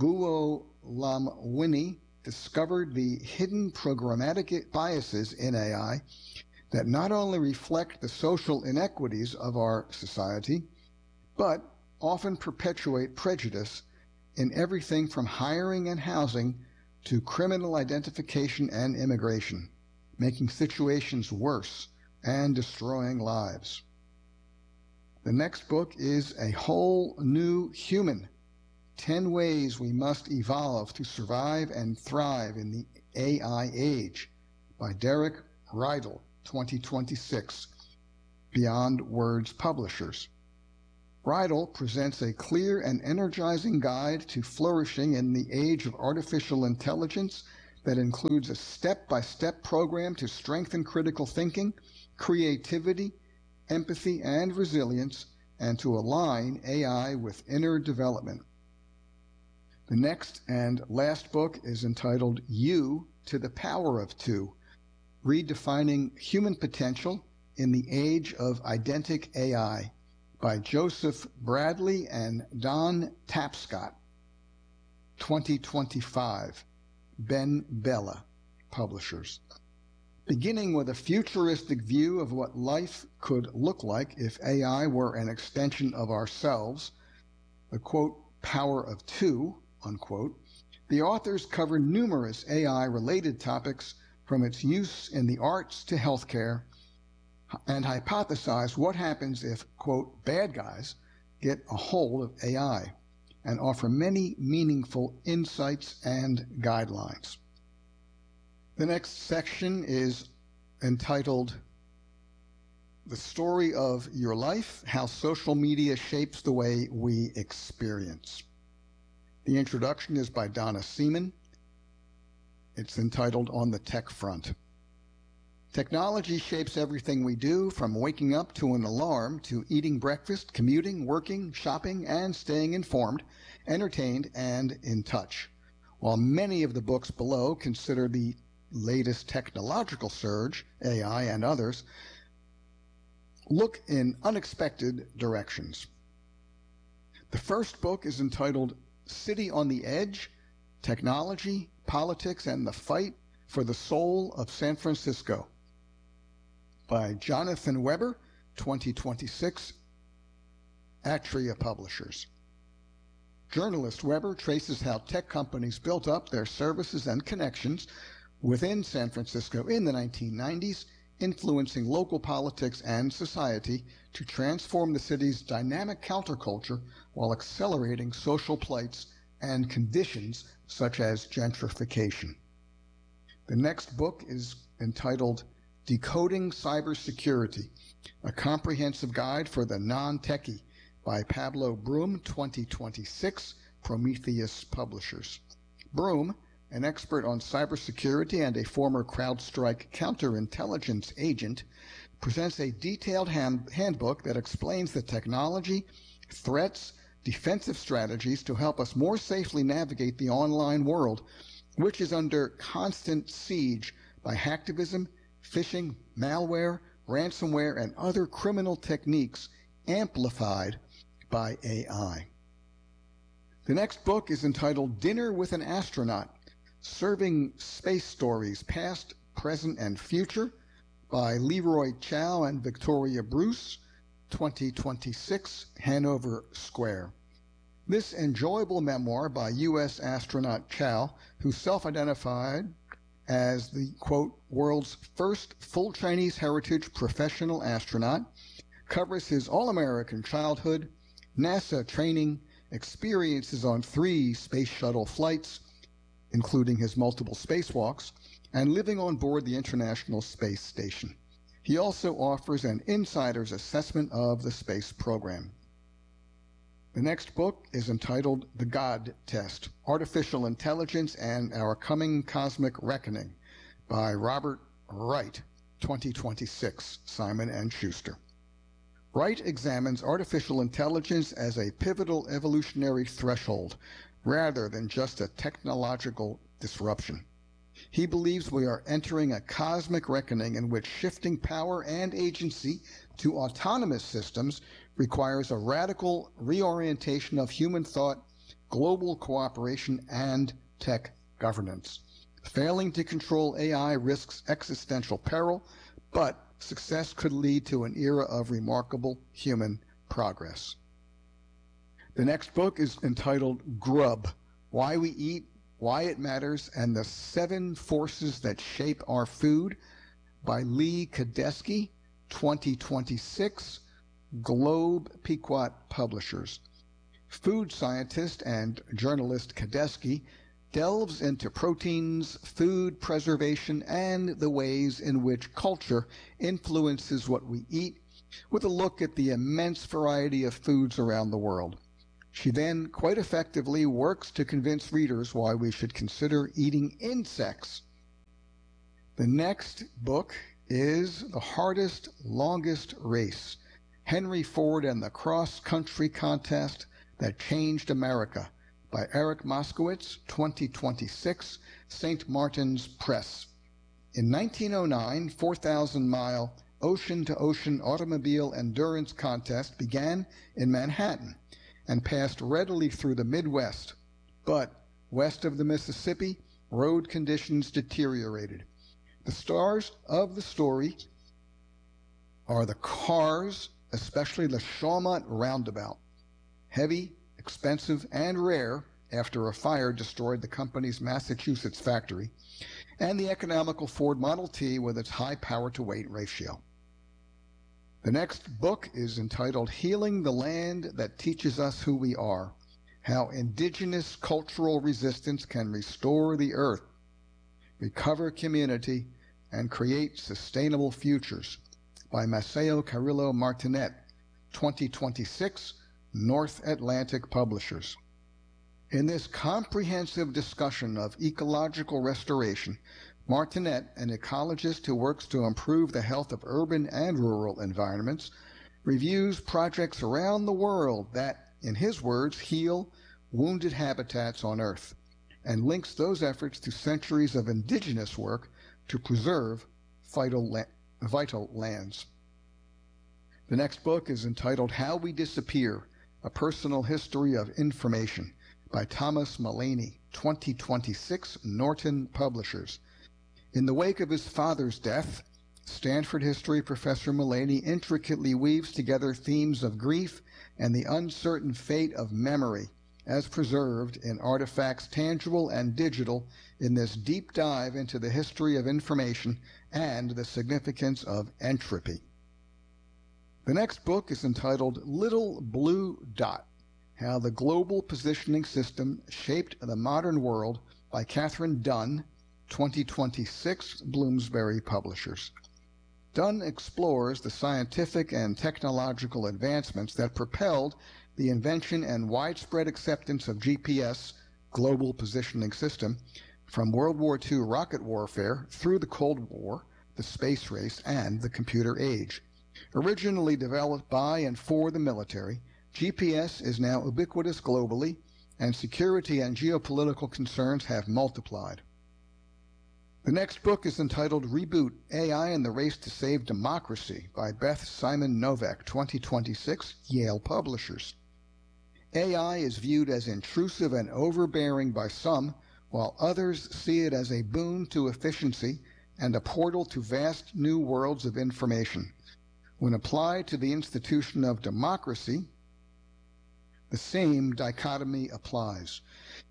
Buolamwini discovered the hidden programmatic biases in A I that not only reflect the social inequities of our society, but often perpetuate prejudice in everything from hiring and housing to criminal identification and immigration, making situations worse and destroying lives. The next book is A Whole New Human: ten Ways We Must Evolve to Survive and Thrive in the A I Age by Derek Rydell, twenty twenty-six, Beyond Words Publishers. Rydell presents a clear and energizing guide to flourishing in the age of artificial intelligence that includes a step-by-step program to strengthen critical thinking, creativity, empathy, and resilience, and to align A I with inner development. The next and last book is entitled You to the Power of Two, Redefining Human Potential in the Age of Identic A I by Joseph Bradley and Don Tapscott, twenty twenty-five, Ben Bella Publishers. Beginning with a futuristic view of what life could look like if A I were an extension of ourselves, the quote, power of two, unquote, the authors cover numerous A I-related topics from its use in the arts to healthcare, and hypothesize what happens if, quote, bad guys get a hold of A I, and offer many meaningful insights and guidelines. The next section is entitled The Story of Your Life, How Social Media Shapes the Way We Experience. The introduction is by Donna Seaman. It's entitled On the Tech Front. Technology shapes everything we do, from waking up to an alarm to eating breakfast, commuting, working, shopping, and staying informed, entertained, and in touch. While many of the books below consider the latest technological surge, A I and others, look in unexpected directions. The first book is entitled City on the Edge, Technology, Politics, and the Fight for the Soul of San Francisco by Jonathan Weber, twenty twenty-six, Atria Publishers. Journalist Weber traces how tech companies built up their services and connections within San Francisco in the nineteen nineties, influencing local politics and society to transform the city's dynamic counterculture while accelerating social plights and conditions such as gentrification. The next book is entitled Decoding Cybersecurity, a comprehensive guide for the non-techie by Pablo Broom, twenty twenty-six, Prometheus Publishers. Broom, an expert on cybersecurity and a former CrowdStrike counterintelligence agent, presents a detailed hand handbook that explains the technology, threats, defensive strategies to help us more safely navigate the online world, which is under constant siege by hacktivism, phishing, malware, ransomware, and other criminal techniques amplified by A I. The next book is entitled Dinner with an Astronaut, Serving Space Stories Past, Present, and Future by Leroy Chow and Victoria Bruce, twenty twenty-six, Hanover Square. This enjoyable memoir by U S astronaut Chow, who self-identified as the, quote, world's first full Chinese heritage professional astronaut, covers his all-American childhood, NASA training, experiences on three space shuttle flights, including his multiple spacewalks, and living on board the International Space Station. He also offers an insider's assessment of the space program. The next book is entitled The God Test, Artificial Intelligence and Our Coming Cosmic Reckoning by Robert Wright, twenty twenty-six, Simon and Schuster. Wright examines artificial intelligence as a pivotal evolutionary threshold rather than just a technological disruption. He believes we are entering a cosmic reckoning in which shifting power and agency to autonomous systems requires a radical reorientation of human thought, global cooperation, and tech governance. Failing to control A I risks existential peril, but success could lead to an era of remarkable human progress. The next book is entitled Grub, Why We Eat, Why It Matters, and the Seven Forces That Shape Our Food by Lee Kadesky, twenty twenty-six, Globe Pequot Publishers. Food scientist and journalist Kadesky delves into proteins, food preservation, and the ways in which culture influences what we eat, with a look at the immense variety of foods around the world. She then quite effectively works to convince readers why we should consider eating insects. The next book is The Hardest, Longest Race, Henry Ford and the Cross-Country Contest That Changed America, by Eric Moskowitz, twenty twenty-six, Saint Martin's Press. In nineteen oh nine, four thousand mile ocean-to-ocean automobile endurance contest began in Manhattan and passed readily through the Midwest. But west of the Mississippi, road conditions deteriorated. The stars of the story are the cars, especially the Shawmut Roundabout. Heavy, expensive, and rare after a fire destroyed the company's Massachusetts factory, and the economical Ford Model T with its high power-to-weight ratio. The next book is entitled Healing the Land That Teaches Us Who We Are, How Indigenous Cultural Resistance Can Restore the Earth, Recover Community, and Create Sustainable Futures, by Maceo Carrillo Martinet, twenty twenty-six, North Atlantic Publishers. In this comprehensive discussion of ecological restoration, Martinet, an ecologist who works to improve the health of urban and rural environments, reviews projects around the world that, in his words, heal wounded habitats on Earth, and links those efforts to centuries of indigenous work to preserve vital, la- vital lands. The next book is entitled How We Disappear, A Personal History of Information, by Thomas Mullaney, twenty twenty-six, Norton Publishers. In the wake of his father's death, Stanford history professor Mullaney intricately weaves together themes of grief and the uncertain fate of memory, as preserved in artifacts tangible and digital, in this deep dive into the history of information and the significance of entropy. The next book is entitled Little Blue Dot, How the Global Positioning System Shaped the Modern World, by Catherine Dunn, twenty twenty-six, Bloomsbury Publishers. Dunn explores the scientific and technological advancements that propelled the invention and widespread acceptance of G P S, Global Positioning System, from World War Two rocket warfare through the Cold War, the space race, and the computer age. Originally developed by and for the military, G P S is now ubiquitous globally, and security and geopolitical concerns have multiplied. The next book is entitled Reboot, A I and the Race to Save Democracy, by Beth Simon Novak, twenty twenty-six, Yale Publishers. A I is viewed as intrusive and overbearing by some, while others see it as a boon to efficiency and a portal to vast new worlds of information. When applied to the institution of democracy, the same dichotomy applies.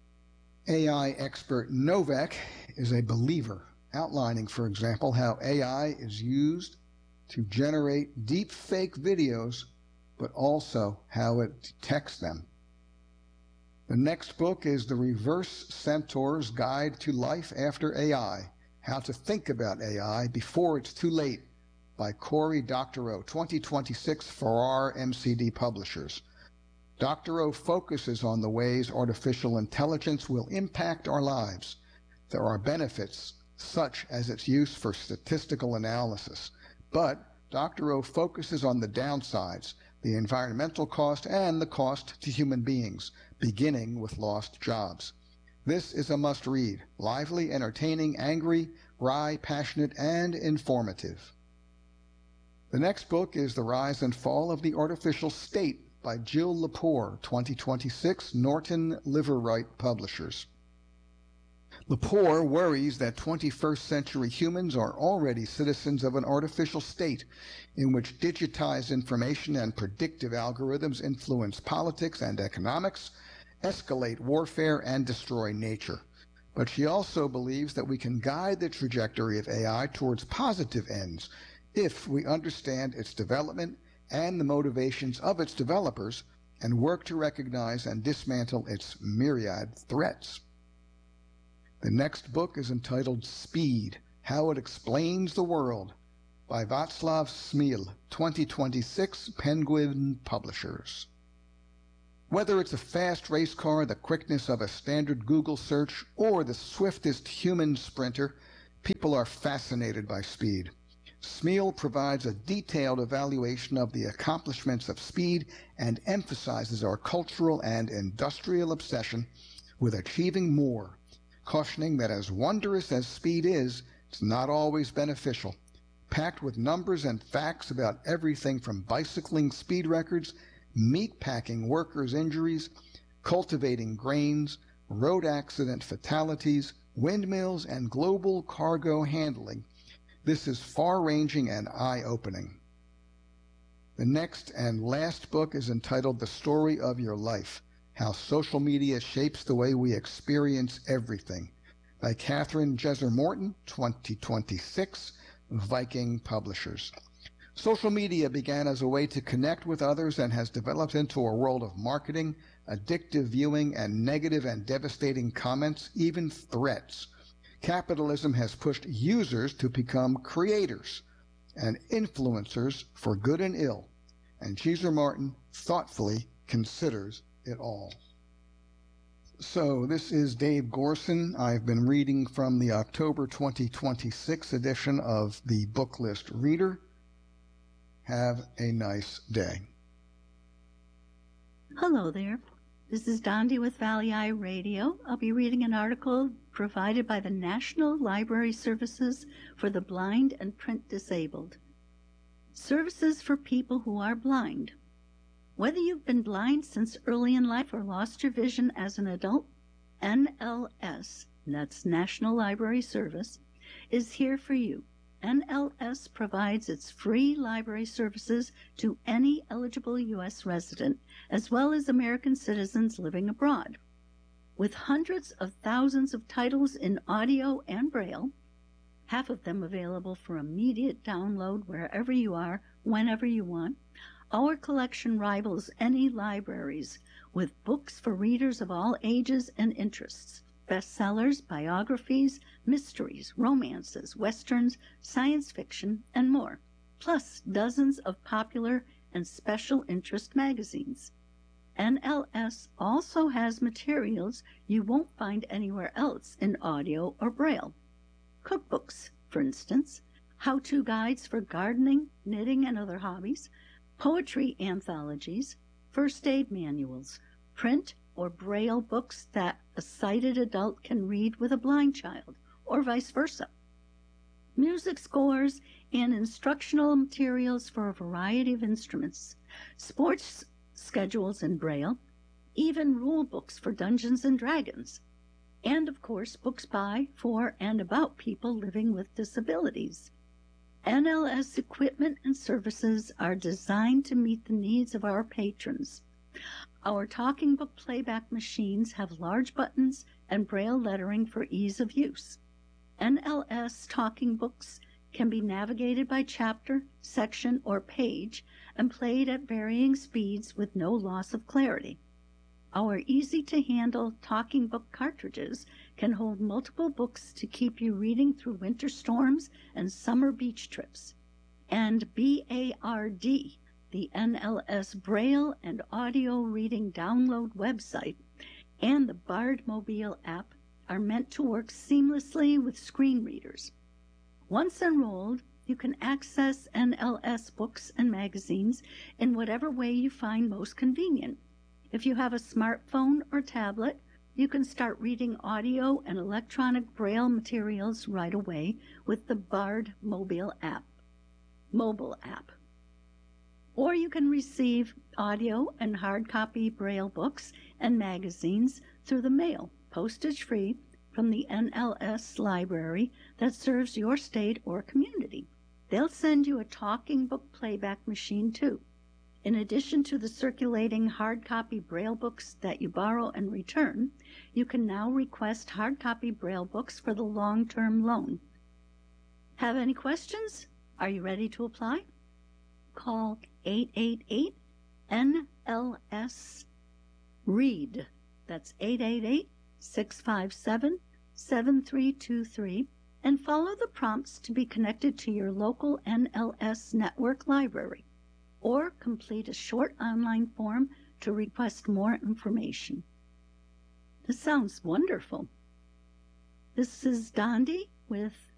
A I expert Novak is a believer, outlining, for example, how A I is used to generate deep fake videos, but also how it detects them. The next book is The Reverse Centaur's Guide to Life After A I, How to Think About A I Before It's Too Late, by Cory Doctorow, twenty twenty-six, Farrar M C D Publishers. Doctorow focuses on the ways artificial intelligence will impact our lives. There are benefits, such as its use for statistical analysis, but Doctorow focuses on the downsides, the environmental cost, and the cost to human beings, beginning with lost jobs. This is a must-read, lively, entertaining, angry, wry, passionate, and informative. The next book is The Rise and Fall of the Artificial State, by Jill Lepore, twenty twenty-six, Norton Liverwright Publishers. Lepore worries that twenty-first century humans are already citizens of an artificial state in which digitized information and predictive algorithms influence politics and economics, escalate warfare, and destroy nature. But she also believes that we can guide the trajectory of A I towards positive ends if we understand its development and the motivations of its developers, and work to recognize and dismantle its myriad threats. The next book is entitled Speed, How It Explains the World by Václav Smil, twenty twenty-six, Penguin Publishers. Whether it's a fast race car, the quickness of a standard Google search, or the swiftest human sprinter, people are fascinated by speed. Smil provides a detailed evaluation of the accomplishments of speed and emphasizes our cultural and industrial obsession with achieving more, cautioning that as wondrous as speed is, it's not always beneficial. Packed with numbers and facts about everything from bicycling speed records, meatpacking workers' injuries, cultivating grains, road accident fatalities, windmills, and global cargo handling. This is far-ranging and eye-opening. The next and last book is entitled The Story of Your Life, How Social Media Shapes the Way We Experience Everything, by Catherine Jesser Morton, twenty twenty-six, Viking Publishers. Social media began as a way to connect with others and has developed into a world of marketing, addictive viewing, and negative and devastating comments, even threats. Capitalism has pushed users to become creators and influencers for good and ill, and Jesser Morton thoughtfully considers it all. So this is Dave Gorson. I've been reading from the October twenty twenty-six edition of the Book List Reader. Have a nice day. Hello there. This is Dondi with Valley Eye Radio. I'll be reading an article provided by the National Library Services for the Blind and Print Disabled. Services for people who are blind. Whether you've been blind since early in life or lost your vision as an adult, N L S, that's National Library Service, is here for you. N L S provides its free library services to any eligible U S resident, as well as American citizens living abroad. With hundreds of thousands of titles in audio and Braille, half of them available for immediate download wherever you are, whenever you want, our collection rivals any libraries, with books for readers of all ages and interests. Bestsellers, biographies, mysteries, romances, westerns, science fiction, and more, plus dozens of popular and special interest magazines. N L S also has materials you won't find anywhere else in audio or Braille. Cookbooks, for instance, how-to guides for gardening, knitting, and other hobbies, poetry anthologies, first aid manuals, print or Braille books that a sighted adult can read with a blind child, or vice versa. Music scores and instructional materials for a variety of instruments, sports schedules in Braille, even rule books for Dungeons and Dragons, and of course books by, for, and about people living with disabilities. N L S equipment and services are designed to meet the needs of our patrons. Our talking book playback machines have large buttons and Braille lettering for ease of use. N L S talking books can be navigated by chapter, section, or page and played at varying speeds with no loss of clarity. Our easy-to-handle talking book cartridges can hold multiple books to keep you reading through winter storms and summer beach trips. And B A R D, the N L S Braille and Audio Reading Download website, and the Bard Mobile app are meant to work seamlessly with screen readers. Once enrolled, you can access N L S books and magazines in whatever way you find most convenient. If you have a smartphone or tablet, you can start reading audio and electronic Braille materials right away with the Bard Mobile app. Mobile app. Or you can receive audio and hard copy Braille books and magazines through the mail, postage-free, from the N L S library that serves your state or community. They'll send you a talking book playback machine too. In addition to the circulating hard copy Braille books that you borrow and return, you can now request hard copy Braille books for the long-term loan. Have any questions? Are you ready to apply? Call eight eight eight N L S READ. That's eight eight eight, six five seven, seven three two three and follow the prompts to be connected to your local N L S network library, or complete a short online form to request more information. This sounds wonderful. This is Dondi with